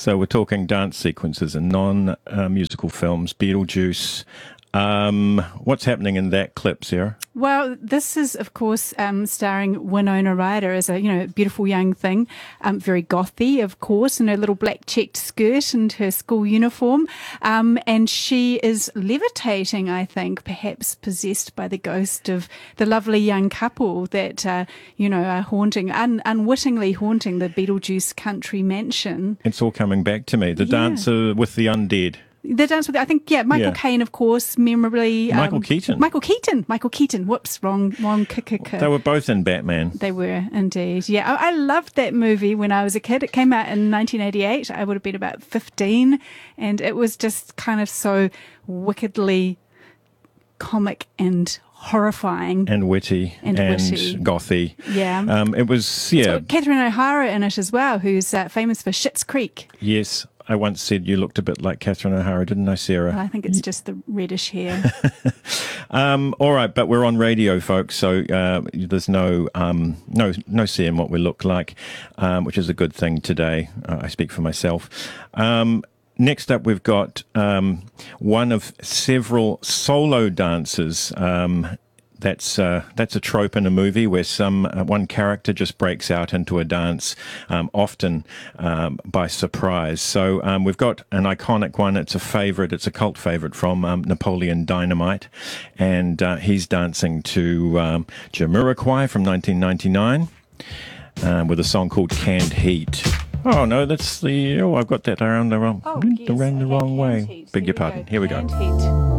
So we're talking dance sequences in non-musical films. Beetlejuice. What's happening in that clip, Sarah? Well, this is, of course, starring Winona Ryder as a, beautiful young thing, very gothy, of course, in her little black checked skirt and her school uniform. And she is levitating, I think, perhaps possessed by the ghost of the lovely young couple that, are haunting, unwittingly haunting the Beetlejuice country mansion. It's all coming back to me. The dancer with the undead. The dance with, I think, Michael Caine, of course, memorably. Michael Keaton. Michael Keaton. Whoops, wrong. They were both in Batman. They were, indeed. Yeah, I loved that movie when I was a kid. It came out in 1988. I would have been about 15. And it was just kind of so wickedly comic and horrifying. And witty. And gothy. Yeah. It was, yeah. It's got Catherine O'Hara in it as well, who's famous for Schitt's Creek. Yes. I once said you looked a bit like Catherine O'Hara, didn't I, Sarah? Well, I think it's just the reddish hair. All right, but we're on radio, folks, so there's no seeing what we look like, which is a good thing today. I speak for myself. Next up, we've got one of several solo dancers. That's a trope in a movie where one character just breaks out into a dance, often by surprise. So we've got an iconic one. It's a favorite. It's a cult favorite from Napoleon Dynamite, and he's dancing to Jamiroquai from 1999 with a song called "Canned Heat." Oh no, that's I've got that around the wrong way. Beg your pardon. Here we go.